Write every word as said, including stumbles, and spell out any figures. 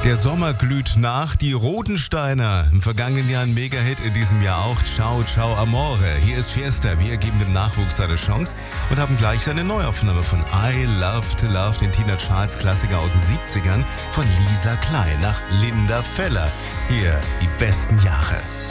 Der Sommer glüht nach, die Rodensteiner. Im vergangenen Jahr ein Mega-Hit, in diesem Jahr auch. Ciao, ciao, amore. Hier ist Fiesta. Wir geben dem Nachwuchs eine Chance und haben gleich eine Neuaufnahme von I Love to Love, den Tina Charles Klassiker aus den siebzigern von Lisa Klein nach Linda Feller. Hier die besten Jahre.